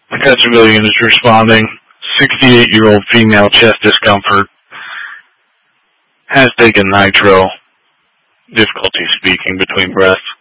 That civilian is responding. 68-year-old female, chest discomfort. Has taken nitro. Difficulty speaking between breaths.